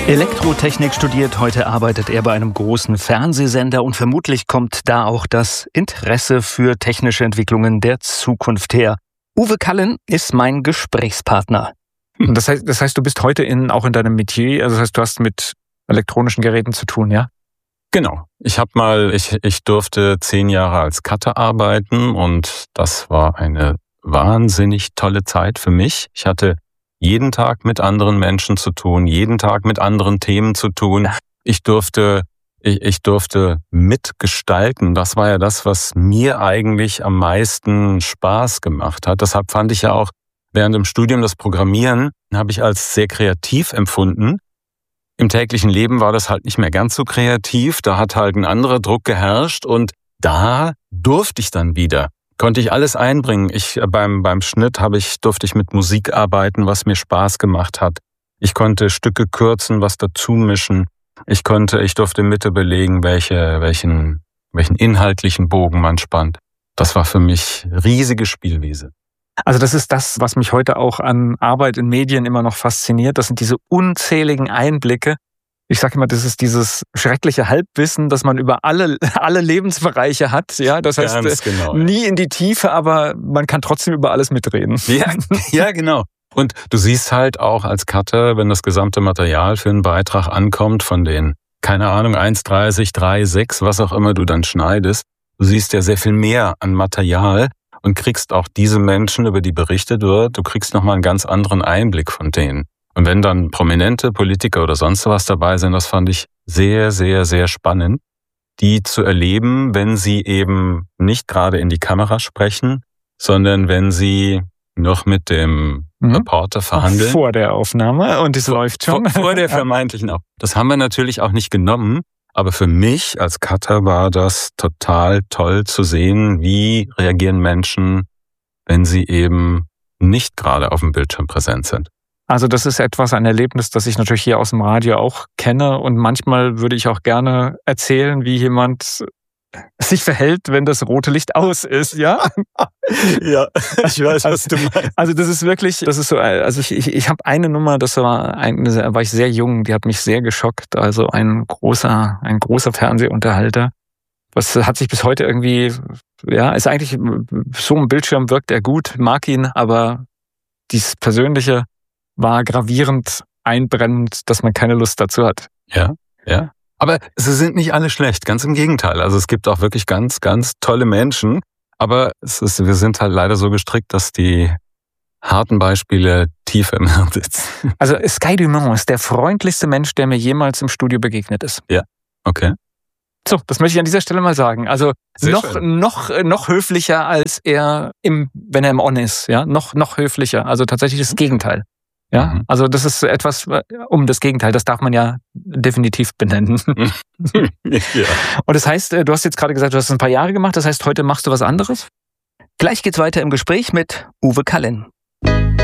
Elektrotechnik studiert, heute arbeitet er bei einem großen Fernsehsender und vermutlich kommt da auch das Interesse für technische Entwicklungen der Zukunft her. Uwe Kallen ist mein Gesprächspartner. Das heißt, du bist heute auch in deinem Metier, also das heißt, du hast mit elektronischen Geräten zu tun, ja? Genau. Ich durfte 10 Jahre als Cutter arbeiten und das war eine wahnsinnig tolle Zeit für mich. Ich hatte jeden Tag mit anderen Menschen zu tun, jeden Tag mit anderen Themen zu tun. Ich durfte mitgestalten. Das war ja das, was mir eigentlich am meisten Spaß gemacht hat. Deshalb fand ich ja auch während dem Studium das Programmieren habe ich als sehr kreativ empfunden. Im täglichen Leben war das halt nicht mehr ganz so kreativ. Da hat halt ein anderer Druck geherrscht und da durfte ich dann wieder. Konnte ich alles einbringen. Beim Schnitt durfte ich mit Musik arbeiten, was mir Spaß gemacht hat. Ich konnte Stücke kürzen, was dazu mischen. Ich durfte Mitte belegen, welchen inhaltlichen Bogen man spannt. Das war für mich riesige Spielwiese. Also das ist das, was mich heute auch an Arbeit in Medien immer noch fasziniert. Das sind diese unzähligen Einblicke. Ich sage immer, das ist dieses schreckliche Halbwissen, das man über alle Lebensbereiche hat. Ja, das heißt, genau, nie in die Tiefe, aber man kann trotzdem über alles mitreden. Ja, genau. Und du siehst halt auch als Cutter, wenn das gesamte Material für einen Beitrag ankommt, von den, keine Ahnung, 1,30, 3,6, was auch immer du dann schneidest, du siehst ja sehr viel mehr an Material und kriegst auch diese Menschen, über die berichtet wird, du kriegst nochmal einen ganz anderen Einblick von denen. Und wenn dann prominente Politiker oder sonst was dabei sind, das fand ich sehr, sehr, sehr spannend, die zu erleben, wenn sie eben nicht gerade in die Kamera sprechen, sondern wenn sie noch mit dem Reporter verhandeln. Vor der Aufnahme und es läuft schon. Vor der vermeintlichen Aufnahme. Das haben wir natürlich auch nicht genommen, aber für mich als Cutter war das total toll zu sehen, wie reagieren Menschen, wenn sie eben nicht gerade auf dem Bildschirm präsent sind. Also das ist ein Erlebnis, das ich natürlich hier aus dem Radio auch kenne und manchmal würde ich auch gerne erzählen, wie jemand sich verhält, wenn das rote Licht aus ist, ja? Ja, ich weiß, was du meinst. Also das ist so, also ich habe eine Nummer, da war ich sehr jung, die hat mich sehr geschockt, also ein großer Fernsehunterhalter. Was hat sich bis heute irgendwie, ja, ist eigentlich so im Bildschirm wirkt er gut, mag ihn, aber dieses Persönliche war gravierend einbrennend, dass man keine Lust dazu hat. Ja. Aber sie sind nicht alle schlecht, ganz im Gegenteil. Also es gibt auch wirklich ganz, ganz tolle Menschen, aber wir sind halt leider so gestrickt, dass die harten Beispiele tiefer im Hirn sitzen. Also Sky Dumont ist der freundlichste Mensch, der mir jemals im Studio begegnet ist. Ja, okay. So, das möchte ich an dieser Stelle mal sagen. Also noch höflicher als wenn er im On ist, ja, noch höflicher. Also tatsächlich das Gegenteil. Ja, also das ist etwas das Gegenteil, das darf man ja definitiv benennen. Ja. Und das heißt, du hast jetzt gerade gesagt, du hast ein paar Jahre gemacht, das heißt, heute machst du was anderes? Gleich geht's weiter im Gespräch mit Uwe Kallen.